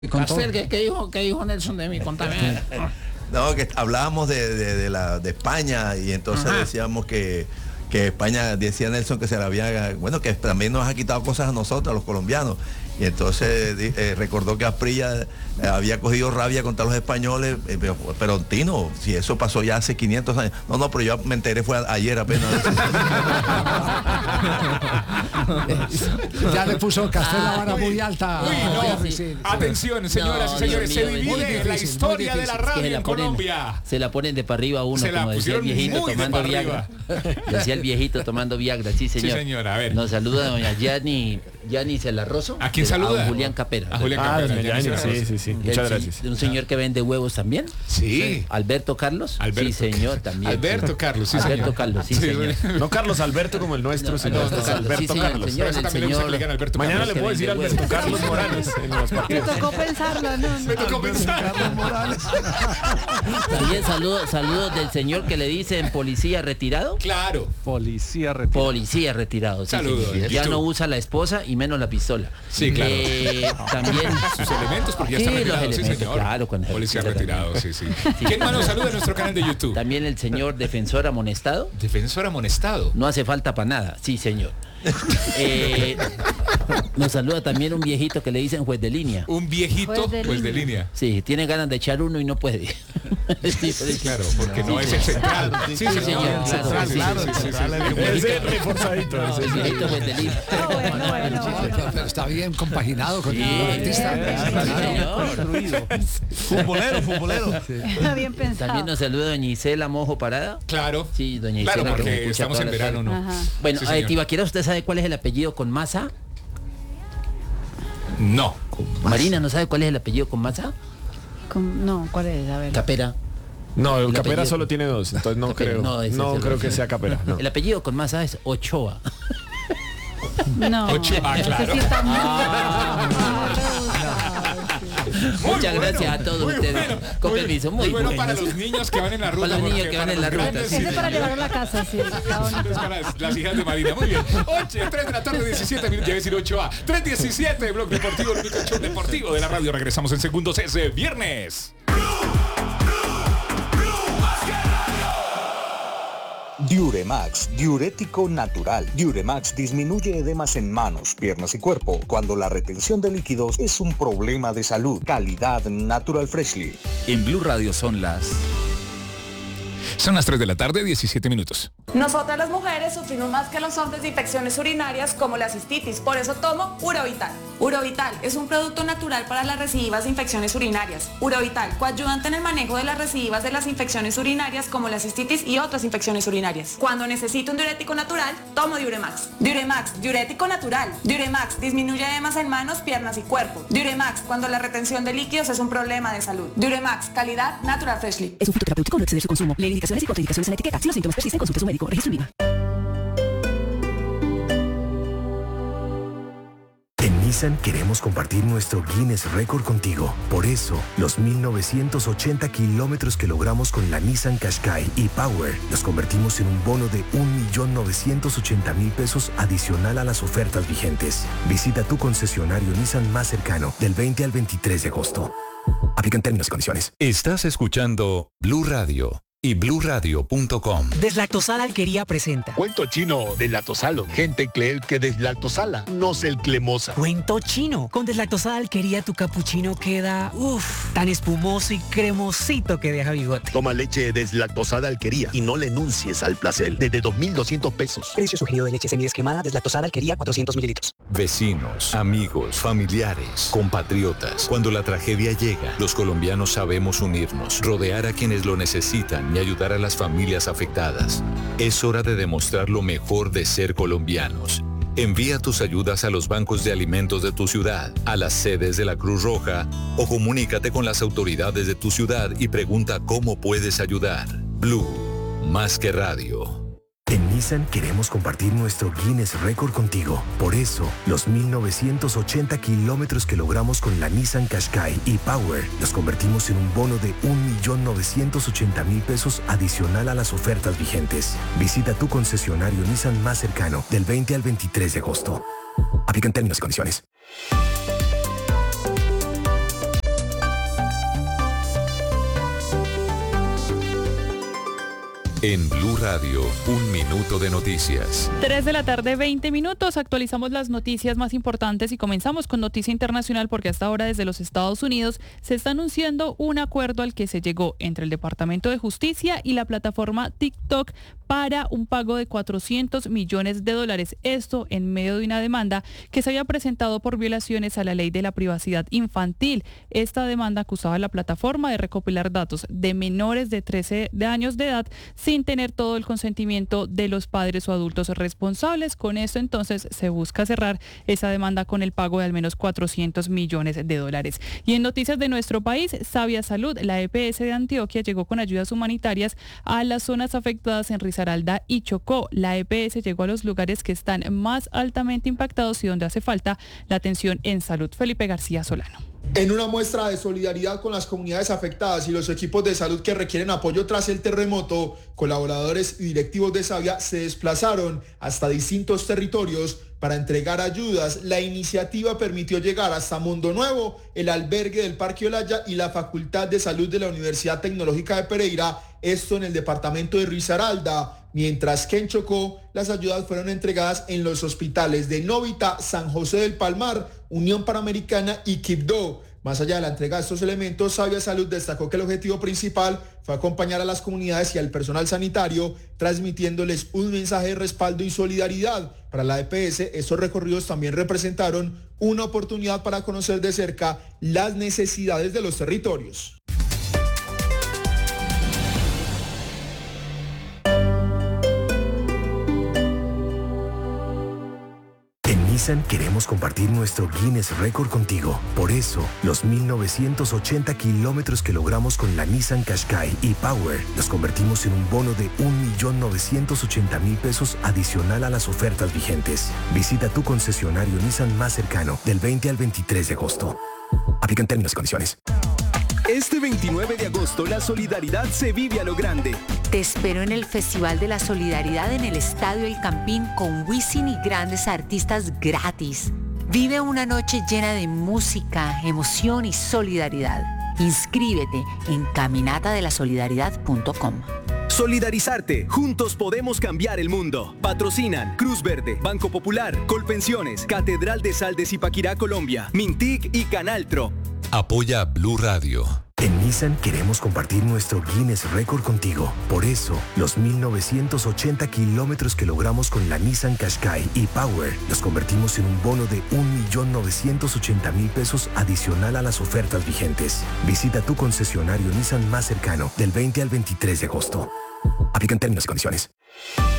Castel, ¿qué dijo Nelson de mí? Contame. No, que hablábamos de España y entonces decíamos que España, decía Nelson, que se la había, bueno, que también nos ha quitado cosas a nosotros, a los colombianos. Y entonces recordó que Asprilla había cogido rabia contra los españoles, pero Tino, si eso pasó ya hace 500 años. No, pero yo me enteré fue ayer apenas. Ya le puso Castel la vara muy alta. Uy, no. Atención, señoras y señores, se divide la historia de la radio en Colombia. Se la ponen de para arriba a uno, como decía el viejito tomando Viagra. Decía el viejito tomando Viagra, sí señor. Sí, señora, a ver. Nos saluda doña Yanni Celarroso. ¿A quién saluda? A Julián Capera. A Julián Capera. Sí. Muchas gracias. Un señor que vende huevos también. Sí. Alberto Carlos. Sí, señor, también. Alberto Carlos, sí, Alberto señor. Carlos, sí, señor. No Carlos Alberto como el nuestro, sino Alberto Carlos. Mañana le puedo decir Alberto Carlos Morales en los partidos. Me tocó pensarlo, ¿no? Me tocó pensar. También saludos del señor que le dicen policía retirado. Claro. Policía retirado. Sí, saludos. Ya no usa la esposa y menos la pistola. Sí, claro. También sus elementos, porque ya está retirado, sí, señor. Claro, policía retirado, sí. ¿Quién más nos saluda en nuestro canal de YouTube? También el señor defensor amonestado. Defensor amonestado. No hace falta para nada, sí, señor. Nos saluda también un viejito que le dicen juez de línea. Un viejito juez de línea. Sí, tiene ganas de echar uno y no puede. Sí, claro, porque no es el central. Sí, señor. Claro. Es el reforzadito. El viejito juez de línea. Pero está bien compaginado con el artista. Futbolero. Está bien pensado. También nos saluda doña Isela Mojo Parada. Claro. Sí, doña Isela. Claro, porque estamos en verano, ¿no? Ajá. Bueno, Sí, Tibaquera, ¿usted sabe cuál es el apellido con masa? No. Marina, ¿no sabe cuál es el apellido con masa? No, ¿cuál es? A ver. Capera. No, el El Capera apellido. solo tiene dos, entonces no Capera, creo. no, ese No es el creo otro. que sea Capera. No. El apellido con masa es Ochoa. No. Ochoa, claro. Ese sí está muy Muchas gracias a todos ustedes. Con permiso, muy bueno bueno. para los niños que van en la ruta. Para los niños que van en la ruta. Ese es para llevarlo a la casa, sí. Está bonito. Es para las hijas de Marina. Muy bien. 3 de la tarde, 17 minutos. Ya decir 8A. 3:17, Blog Deportivo, el único show deportivo de la radio. Regresamos en segundos ese viernes. Diuremax, diurético natural. Diuremax disminuye edemas en manos, piernas y cuerpo cuando la retención de líquidos es un problema de salud. Calidad Natural Freshly. En Blue Radio son las 3 de la tarde, 17 minutos. Nosotras las mujeres sufrimos más que los hombres de infecciones urinarias como la cistitis, por eso tomo Urovital. Urovital es un producto natural para las recidivas de infecciones urinarias. Urovital, coadyuvante en el manejo de las recidivas de las infecciones urinarias como la cistitis y otras infecciones urinarias. Cuando necesito un diurético natural, tomo Diuremax. Diuremax, diurético natural. Diuremax disminuye edemas en manos, piernas y cuerpo. Diuremax, cuando la retención de líquidos es un problema de salud. Diuremax, calidad Natural Freshly. Es un fitoterapéutico, no exceder su consumo. Lee indicaciones y contraindicaciones en la etiqueta. Si los síntomas persisten, consulte a su médico. Registro INVIMA. En Nissan queremos compartir nuestro Guinness Record contigo. Por eso, los 1980 kilómetros que logramos con la Nissan Qashqai e-Power los convertimos en un bono de 1.980.000 pesos adicional a las ofertas vigentes. Visita tu concesionario Nissan más cercano del 20 al 23 de agosto. Aplican términos y condiciones. Estás escuchando Blue Radio y BlueRadio.com. Deslactosada Alquería presenta Cuento chino deslactosalo. Gente cree que deslactosala, no es el cremosa. Cuento chino. Con Deslactosada Alquería tu capuchino queda tan espumoso y cremosito que deja bigote. Toma leche deslactosada Alquería y no le enuncies al placer. Desde 2.200 pesos. Precio sugerido de leche semidescremada Deslactosada Alquería 400 mililitros. Vecinos, amigos, familiares, compatriotas. Cuando la tragedia llega, los colombianos sabemos unirnos, rodear a quienes lo necesitan y ayudar a las familias afectadas. Es hora de demostrar lo mejor de ser colombianos. Envía tus ayudas a los bancos de alimentos de tu ciudad, a las sedes de la Cruz Roja o comunícate con las autoridades de tu ciudad y pregunta cómo puedes ayudar. Blue, más que radio. En Nissan queremos compartir nuestro Guinness Record contigo. Por eso, los 1980 kilómetros que logramos con la Nissan Qashqai e-Power los convertimos en un bono de 1.980.000 pesos adicional a las ofertas vigentes. Visita tu concesionario Nissan más cercano del 20 al 23 de agosto. Aplican términos y condiciones. En Blue Radio, un minuto de noticias. 3 de la tarde, 20 minutos. Actualizamos las noticias más importantes y comenzamos con noticia internacional porque hasta ahora desde los Estados Unidos se está anunciando un acuerdo al que se llegó entre el Departamento de Justicia y la plataforma TikTok para un pago de $400 millones. Esto en medio de una demanda que se había presentado por violaciones a la ley de la privacidad infantil. Esta demanda acusaba a la plataforma de recopilar datos de menores de 13 años de edad sin tener todo el consentimiento de los padres o adultos responsables. Con esto entonces se busca cerrar esa demanda con el pago de al menos $400 millones. Y en noticias de nuestro país, Sabia Salud, la EPS de Antioquia, llegó con ayudas humanitarias a las zonas afectadas en Risaralda y Chocó. La EPS llegó a los lugares que están más altamente impactados y donde hace falta la atención en salud. Felipe García Solano. En una muestra de solidaridad con las comunidades afectadas y los equipos de salud que requieren apoyo tras el terremoto, colaboradores y directivos de Sabia se desplazaron hasta distintos territorios para entregar ayudas. La iniciativa permitió llegar hasta Mundo Nuevo, el albergue del Parque Olaya y la Facultad de Salud de la Universidad Tecnológica de Pereira, esto en el departamento de Risaralda, mientras que en Chocó las ayudas fueron entregadas en los hospitales de Novita, San José del Palmar, Unión Panamericana y Quibdó. Más allá de la entrega de estos elementos, Sabia Salud destacó que el objetivo principal fue acompañar a las comunidades y al personal sanitario, transmitiéndoles un mensaje de respaldo y solidaridad. Para la EPS, estos recorridos también representaron una oportunidad para conocer de cerca las necesidades de los territorios. Nissan queremos compartir nuestro Guinness Record contigo. Por eso, los 1980 kilómetros que logramos con la Nissan Qashqai y Power los convertimos en un bono de $1.980.000 pesos adicional a las ofertas vigentes. Visita tu concesionario Nissan más cercano del 20 al 23 de agosto. Aplican términos y condiciones. Este 29 de agosto la solidaridad se vive a lo grande. Te espero en el Festival de la Solidaridad en el Estadio El Campín con Wisin y grandes artistas gratis. Vive una noche llena de música, emoción y solidaridad. Inscríbete en caminatadelasolidaridad.com. Solidarizarte. Juntos podemos cambiar el mundo. Patrocinan Cruz Verde, Banco Popular, Colpensiones, Catedral de Sal de Zipaquirá, Colombia, Mintic y Canaltro. Apoya Blue Radio. En Nissan queremos compartir nuestro Guinness Record contigo. Por eso, los 1980 kilómetros que logramos con la Nissan Qashqai y Power los convertimos en un bono de $1.980.000 pesos adicional a las ofertas vigentes. Visita tu concesionario Nissan más cercano del 20 al 23 de agosto. Aplican términos y condiciones.